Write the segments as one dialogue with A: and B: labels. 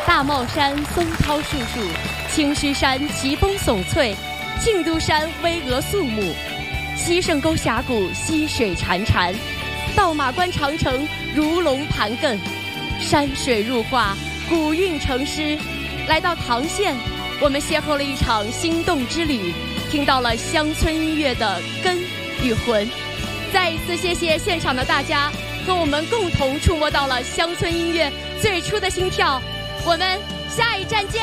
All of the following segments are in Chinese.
A: 大帽山松涛树树，青狮山奇峰耸翠，庆都山巍峨肃穆，西胜沟峡谷溪水潺潺，倒马关长城如龙盘亘，山水入画，古韵成诗。来到唐县，我们邂逅了一场心动之旅，听到了乡村音乐的根与魂。再一次谢谢现场的大家，和我们共同触摸到了乡村音乐最初的心跳。我们下一站见。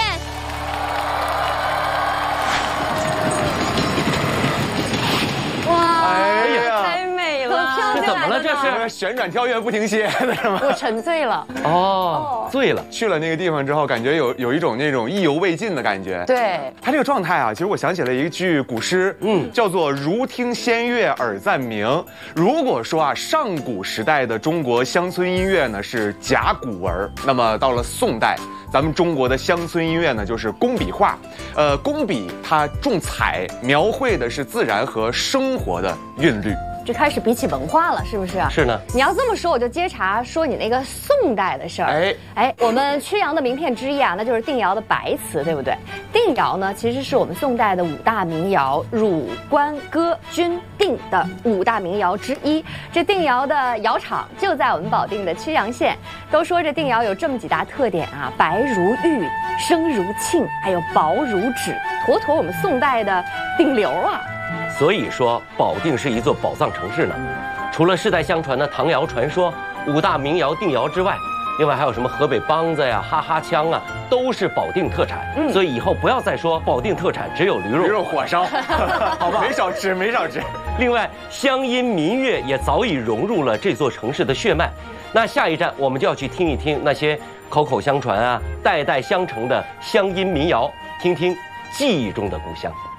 B: 哇，
C: 哎呀，
B: 太美了！
C: 这怎么了？这是旋转跳跃不停歇的是吗？
B: 我沉醉了。
C: 哦，醉了。去了那个地方之后，感觉有一种那种意犹未尽的感觉。
B: 对，
C: 他这个状态啊，其实我想起了一句古诗，叫做“如听仙乐耳暂明”。如果说啊，上古时代的中国乡村音乐呢是甲骨文，那么到了宋代，咱们中国的乡村音乐呢就是工笔画。工笔它重彩，描绘的是自然和生活的韵律。
B: 就开始比起文化了，是不是？
D: 是呢。
B: 你要这么说，我就接茬说你那个宋代的事儿。我们曲阳的名片之一啊，那就是定窑的白瓷，对不对？定窑呢，其实是我们宋代的5大名窑，汝、官、歌、钧、定的5大名窑之一。这定窑的窑厂就在我们保定的曲阳县。都说这定窑有这么几大特点啊：白如玉，生如磬，还有薄如纸，妥妥我们宋代的定流啊。
D: 所以说，保定是一座宝藏城市呢。除了世代相传的唐窑传说、5大名窑定窑之外，另外还有什么河北梆子呀、哈哈腔啊，都是保定特产。所以以后不要再说保定特产只有驴肉
C: 火烧，好吧？没少吃，没少吃。
D: 另外，乡音民乐也早已融入了这座城市的血脉。那下一站我们就要去听一听那些口口相传啊、代代相承的乡音民谣，听听记忆中的故乡。